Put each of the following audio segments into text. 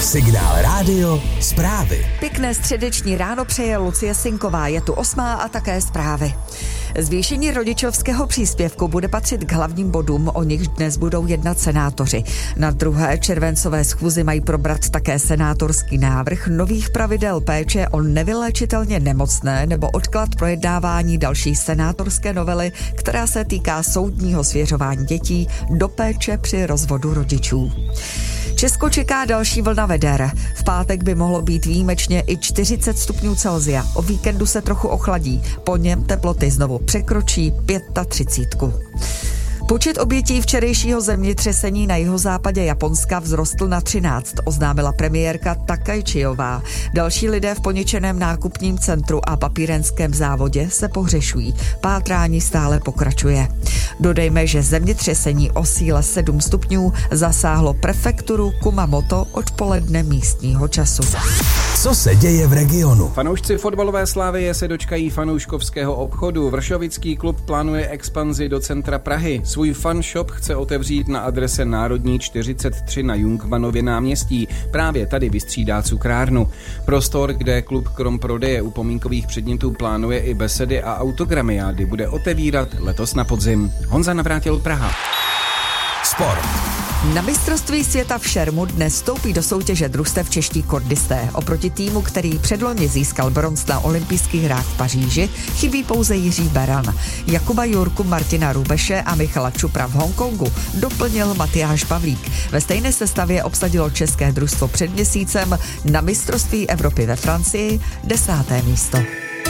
Signál rádio, zprávy. Pěkné středeční ráno přeje Lucie Sinková, je tu 8. a také zprávy. Zvýšení rodičovského příspěvku bude patřit k hlavním bodům, o nichž dnes budou jednat senátoři. Na 2. červencové schůzi mají probrat také senátorský návrh nových pravidel péče o nevyléčitelně nemocné nebo odklad projednávání další senátorské novely, která se týká soudního svěřování dětí do péče při rozvodu rodičů. Česko čeká další vlna veder. V pátek by mohlo být výjimečně i 40 stupňů Celsia. O víkendu se trochu ochladí. Po něm teploty znovu překročí 35. Počet obětí včerejšího zemětřesení na jihozápadě Japonska vzrostl na 13, oznámila premiérka Takaichiová. Další lidé v poničeném nákupním centru a papírenském závodě se pohřešují. Pátrání stále pokračuje. Dodejme, že zemětřesení o síle 7 stupňů zasáhlo prefekturu Kumamoto odpoledne místního času. Co se děje v regionu? Fanoušci fotbalové Slavie se dočkají fanouškovského obchodu. Vršovický klub plánuje expanzi do centra Prahy. Svůj fanshop chce otevřít na adrese Národní 43 na Jungmannově náměstí. Právě tady vystřídá cukrárnu. Prostor, kde klub krom prodeje upomínkových předmětů plánuje i besedy a autogramiády, bude otevírat letos na podzim. Honza Navrátil, Praha. Sport. Na mistrovství světa v šermu dnes vstoupí do soutěže družstev čeští kordisté. Oproti týmu, který předloni získal bronz na olympijských hrách v Paříži, chybí pouze Jiří Beran. Jakuba Jurku, Martina Rubeše a Michala Čupra v Hongkongu doplnil Matyáš Pavlík. Ve stejné sestavě obsadilo české družstvo před měsícem na mistrovství Evropy ve Francii 10. místo.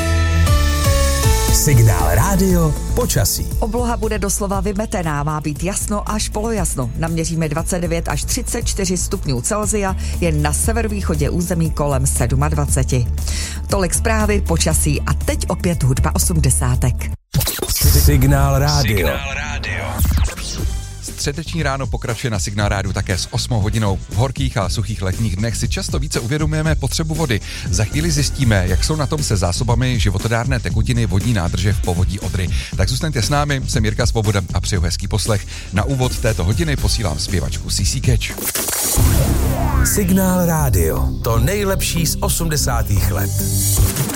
Signál rádio, počasí. Obloha bude doslova vymetená, má být jasno až polojasno. Naměříme 29 až 34 stupňů Celsia, jen na severovýchodě území kolem 27. Tolik zprávy, počasí a teď opět hudba 80. Signál rádio. Středeční ráno pokračuje na Signál rádiu také s 8 hodinou. V horkých a suchých letních dnech si často více uvědomujeme potřebu vody. Za chvíli zjistíme, jak jsou na tom se zásobami životodárné tekutiny vodní nádrže v povodí Odry. Tak zůstaňte s námi, jsem Jirka Svoboda a přeju hezký poslech. Na úvod této hodiny posílám zpěvačku CC Catch. Signál rádio, to nejlepší z 80. let.